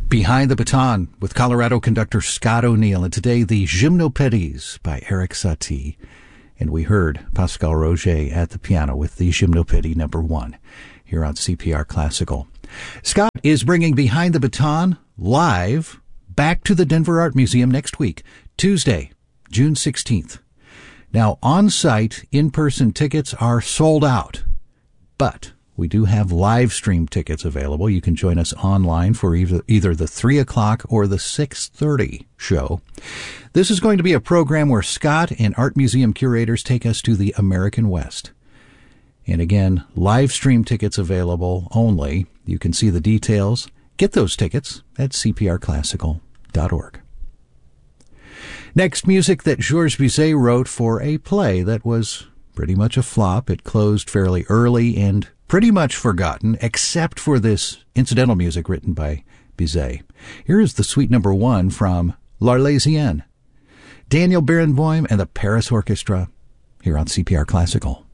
Behind the Baton with Colorado conductor Scott O'Neill, and today the Gymnopédies by Erik Satie. And we heard Pascal Roger at the piano with the Gymnopédie number 1 here on CPR Classical. Scott is bringing Behind the Baton live back to the Denver Art Museum next week, Tuesday, June 16th. Now, on-site, in-person tickets are sold out, but we do have live stream tickets available. You can join us online for either the 3 o'clock or the 6:30 show. This is going to be a program where Scott and art museum curators take us to the American West. And again, live stream tickets available only. You can see the details. Get those tickets at cprclassical.org. Next, music that Georges Bizet wrote for a play that was pretty much a flop. It closed fairly early and pretty much forgotten, except for this incidental music written by Bizet. Here is the suite number 1 from L'Arlésienne. Daniel Barenboim and the Paris Orchestra here on CPR Classical.